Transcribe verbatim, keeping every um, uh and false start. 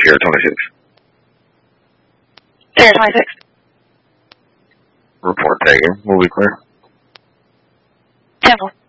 Sierra twenty-six. Sierra twenty-six. Report taken. We'll be clear. Temple.